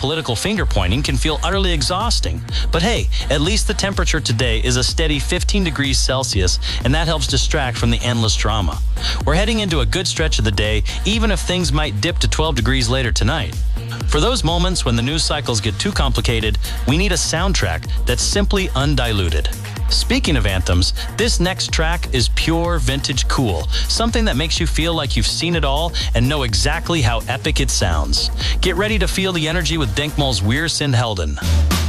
political finger-pointing can feel utterly exhausting. But hey, at least the temperature today is a steady 15 degrees Celsius, and that helps distract from the endless drama. We're heading into a good stretch of the day, even if things might dip to 12 degrees later tonight. For those moments when the news cycles get too complicated, we need a soundtrack that's simply undiluted. Speaking of anthems, this next track is pure vintage cool, something that makes you feel like you've seen it all and know exactly how epic it sounds. Get ready to feel the energy with Denkmal's Wir sind Helden.